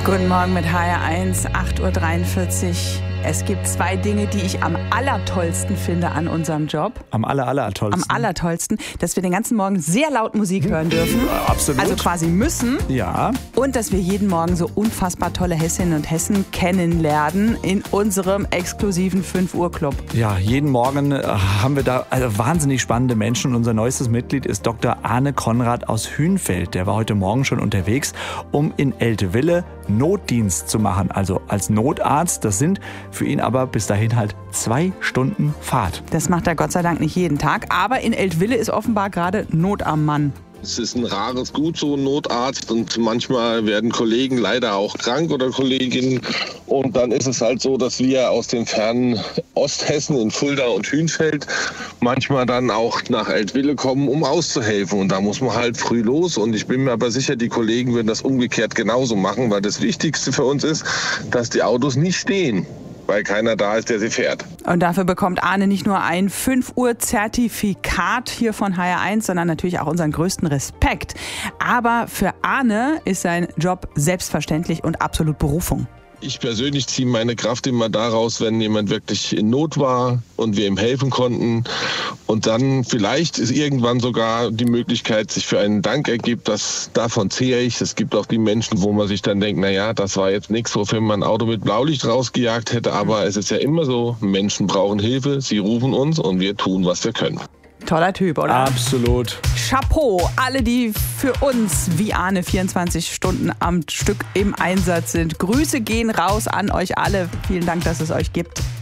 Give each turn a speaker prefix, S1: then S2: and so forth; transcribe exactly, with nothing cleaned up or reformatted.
S1: Guten Morgen mit H R eins, acht Uhr dreiundvierzig. Es gibt zwei Dinge, die ich am allertollsten finde an unserem Job.
S2: Am aller, allertollsten?
S1: Am allertollsten, dass wir den ganzen Morgen sehr laut Musik hören dürfen.
S2: Ja, absolut.
S1: Also quasi müssen.
S2: Ja.
S1: Und dass wir jeden Morgen so unfassbar tolle Hessinnen und Hessen kennenlernen in unserem exklusiven fünf Uhr Club.
S2: Ja, jeden Morgen äh, haben wir da also wahnsinnig spannende Menschen. Und unser neuestes Mitglied ist Doktor Arne Konrad aus Hünfeld. Der war heute Morgen schon unterwegs, um in Eltville Notdienst zu machen, also als Notarzt. Das sind für ihn aber bis dahin halt zwei Stunden Fahrt.
S1: Das macht er Gott sei Dank nicht jeden Tag, aber in Eltville ist offenbar gerade Not am Mann.
S3: Es ist ein rares Gut, so ein Notarzt, und manchmal werden Kollegen leider auch krank oder Kolleginnen, und dann ist es halt so, dass wir aus dem fernen Osthessen in Fulda und Hünfeld manchmal dann auch nach Eltville kommen, um auszuhelfen, und da muss man halt früh los, und ich bin mir aber sicher, die Kollegen würden das umgekehrt genauso machen, weil das Wichtigste für uns ist, dass die Autos nicht stehen, weil keiner da ist, der sie fährt.
S1: Und dafür bekommt Arne nicht nur ein fünf Uhr Zertifikat hier von H R eins, sondern natürlich auch unseren größten Respekt. Aber für Arne ist sein Job selbstverständlich und absolut Berufung.
S3: Ich persönlich ziehe meine Kraft immer daraus, wenn jemand wirklich in Not war und wir ihm helfen konnten. Und dann vielleicht ist irgendwann sogar die Möglichkeit, sich für einen Dank ergibt. Das, davon zehre ich. Es gibt auch die Menschen, wo man sich dann denkt, na ja, das war jetzt nichts, wofür man ein Auto mit Blaulicht rausgejagt hätte. Aber es ist ja immer so, Menschen brauchen Hilfe, sie rufen uns und wir tun, was wir können.
S1: Toller Typ, oder?
S2: Absolut.
S1: Chapeau, alle, die für uns wie Arne vierundzwanzig Stunden am Stück im Einsatz sind. Grüße gehen raus an euch alle. Vielen Dank, dass es euch gibt.